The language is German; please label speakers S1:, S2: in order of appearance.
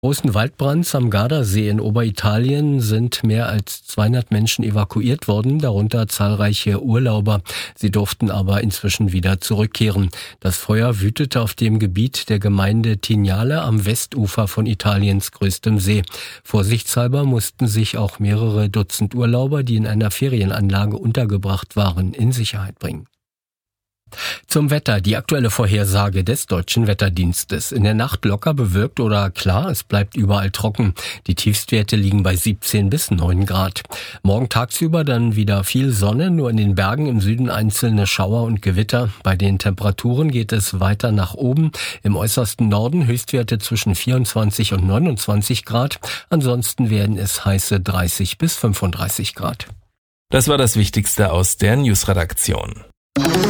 S1: Großen Waldbrands am Gardasee in Oberitalien sind mehr als 200 Menschen evakuiert worden, darunter zahlreiche Urlauber. Sie durften aber inzwischen wieder zurückkehren. Das Feuer wütete auf dem Gebiet der Gemeinde Tignale am Westufer von Italiens größtem See. Vorsichtshalber mussten sich auch mehrere Dutzend Urlauber, die in einer Ferienanlage untergebracht waren, in Sicherheit bringen. Zum Wetter, die aktuelle Vorhersage des Deutschen Wetterdienstes. In der Nacht locker bewölkt oder klar, es bleibt überall trocken. Die Tiefstwerte liegen bei 17 bis 9 Grad. Morgen tagsüber dann wieder viel Sonne, nur in den Bergen im Süden einzelne Schauer und Gewitter. Bei den Temperaturen geht es weiter nach oben. Im äußersten Norden Höchstwerte zwischen 24 und 29 Grad. Ansonsten werden es heiße 30 bis 35 Grad.
S2: Das war das Wichtigste aus der Newsredaktion.